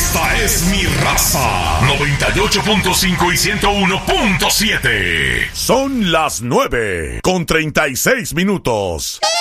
Esta es mi raza. 98.5 y 101.7. Son las 9:36.